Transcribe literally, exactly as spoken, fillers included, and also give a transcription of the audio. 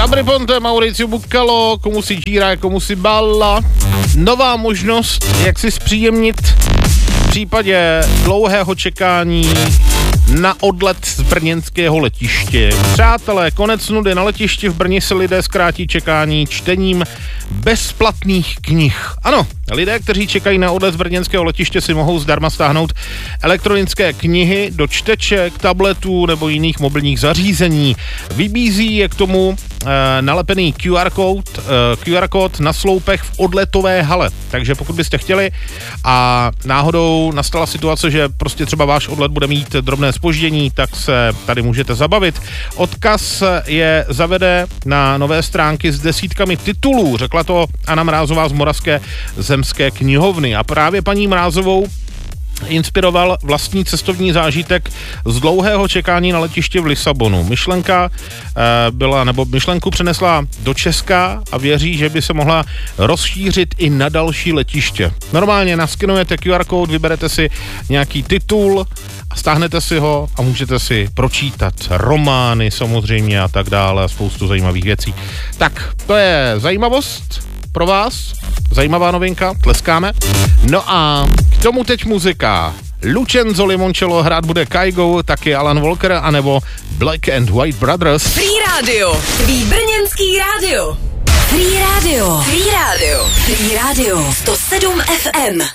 Gabry Ponte, Mauricio Buccalo, komu si Gira, komu si Balla. Nová možnost, jak si zpříjemnit v případě dlouhého čekání na odlet z brněnského letiště. Přátelé, konec nudy na letišti v Brně si lidé zkrátí čekání čtením bezplatných knih. Ano, lidé, kteří čekají na odlet z brněnského letiště, si mohou zdarma stáhnout elektronické knihy do čteček, tabletů nebo jiných mobilních zařízení. Vybízí je k tomu e, nalepený Q R kód, e, Q R kód na sloupech v odletové hale. Takže pokud byste chtěli a náhodou nastala situace, že prostě třeba váš odlet bude mít drobné zpoždění, tak se tady můžete zabavit. Odkaz je zavede na nové stránky s desítkami titulů, řekla to Anna Mrázová z Moravské zemské knihovny. A právě paní Mrázovou inspiroval vlastní cestovní zážitek z dlouhého čekání na letiště v Lisabonu. Myšlenka e, byla, nebo myšlenku přenesla do Česka a věří, že by se mohla rozšířit i na další letiště. Normálně naskenujete Q R kód, vyberete si nějaký titul a stáhnete si ho a můžete si pročítat romány samozřejmě a tak dále a spoustu zajímavých věcí. Tak, to je zajímavost pro vás, zajímavá novinka, tleskáme. No a k tomu teď muzika. Lucenzo Limoncello, hrát bude Kygo, taky Alan Walker, anebo Black and White Brothers. Free Radio, tvý brněnský rádio. Free Radio, Free Radio, Free Radio, sto sedm F M.